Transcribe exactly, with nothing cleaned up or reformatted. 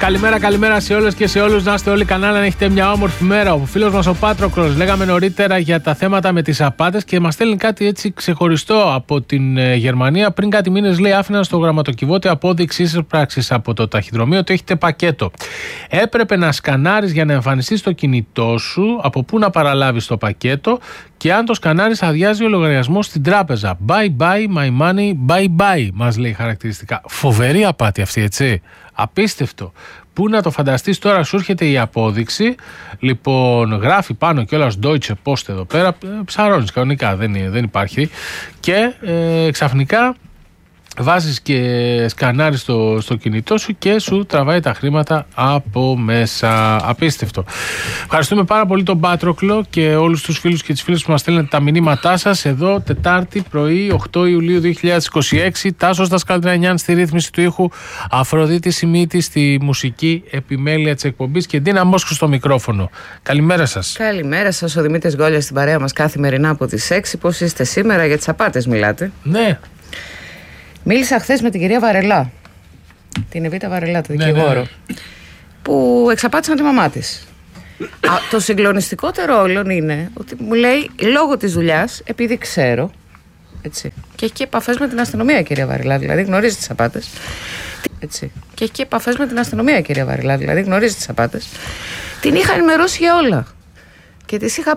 Καλημέρα, καλημέρα σε όλες και σε όλους. Να είστε όλοι κανένα να έχετε μια όμορφη μέρα. Ο φίλος μας ο Πάτροκλος, λέγαμε νωρίτερα για τα θέματα με τις απάτες και μας στέλνει κάτι έτσι ξεχωριστό από την ε, Γερμανία. Πριν κάτι μήνες, λέει, άφηναν στο γραμματοκιβώτιο απόδειξη ίσης πράξης από το ταχυδρομείο ότι έχετε πακέτο. Έπρεπε να σκανάρεις για να εμφανιστεί στο κινητό σου από πού να παραλάβεις το πακέτο και αν το σκανάρεις αδειάζει ο λογαριασμός στην τράπεζα. Bye bye my money, bye bye, μας λέει χαρακτηριστικά. Φοβερή απάτη αυτή, έτσι. Απίστευτο. Πού να το φανταστείς τώρα, σου έρχεται η απόδειξη. Λοιπόν, γράφει πάνω κιόλας Deutsche Post εδώ πέρα. Ψαρώνεις κανονικά, δεν, δεν υπάρχει. Και ε, ξαφνικά βάζεις και σκανάρεις στο, στο κινητό σου και σου τραβάει τα χρήματα από μέσα. Απίστευτο. Ευχαριστούμε πάρα πολύ τον Πάτροκλο και όλους τους φίλους και τις φίλες που μας στέλνετε τα μηνύματά σας. Εδώ Τετάρτη πρωί, οκτώ Ιουλίου δύο χιλιάδες είκοσι έξι. Τάσος Δασκαλτρανιάν στη ρύθμιση του ήχου, Αφροδίτη Σιμίτη στη μουσική επιμέλεια της εκπομπής και Ντίνα Μόσκου στο μικρόφωνο. Καλημέρα σας. Καλημέρα σας, ο Δημήτρης Γκόλιας στην παρέα μας καθημερινά από τις έξι. Πώς είστε σήμερα, για τις απάτες μιλάτε? Ναι. Μίλησα χθες με την κυρία Βαρελά, την Εβίτα Βαρελά, του δικηγόρο, ναι, ναι, που εξαπάτησαν τη μαμά της. Α, το συγκλονιστικότερο όλων είναι ότι μου λέει, λόγω της δουλειάς, επειδή ξέρω, έτσι, και έχει και επαφές με την αστυνομία, κυρία Βαρελά, δηλαδή γνωρίζει τις απάτες. Έτσι, και έχει και επαφές με την αστυνομία, κυρία Βαρελά, δηλαδή γνωρίζει τις απάτες. Την είχα ενημερώσει για όλα. Και της είχα